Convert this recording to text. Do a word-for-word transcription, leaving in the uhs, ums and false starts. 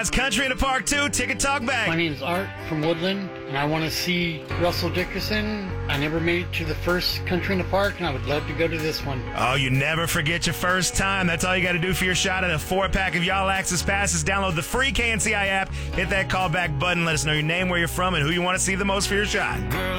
That's Country in the Park two. Ticket Talk back. My name's Art from Woodland, and I want to see Russell Dickerson. I never made it to the first Country in the Park, and I would love to go to this one. Oh, you never forget your first time. That's all you got to do for your shot at a four-pack of Y'all Access Passes. Download the free K N C I app, hit that callback button, let us know your name, where you're from, and who you want to see the most for your shot. Girl,